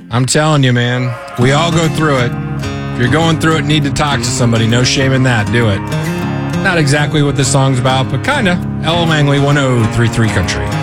I'm telling you, man, we all go through it. If you're going through it and need to talk to somebody, no shame in that. Do it. Not exactly what this song's about, but kind of. Ella Langley, 103.3 Country.